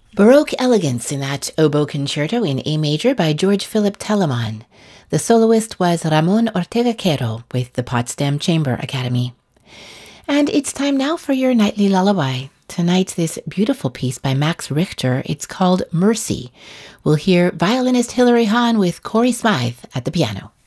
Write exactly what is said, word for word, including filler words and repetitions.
Baroque Elegance in that oboe concerto in A major by George Philip Telemann. The soloist was Ramon Ortega Quero with the Potsdam Chamber Academy. And it's time now for your nightly lullaby. Tonight, this beautiful piece by Max Richter. It's called Mercy. We'll hear violinist Hilary Hahn with Corey Smythe at the piano.